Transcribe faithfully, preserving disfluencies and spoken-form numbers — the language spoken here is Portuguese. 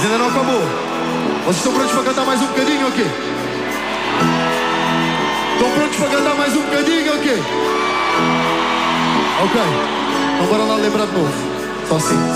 Mas ainda não acabou. Vocês estão prontos para cantar mais um bocadinho ou quê? Estão prontos para cantar mais um bocadinho ou quê? Ok. Então bora lá lembrar de novo. Só assim.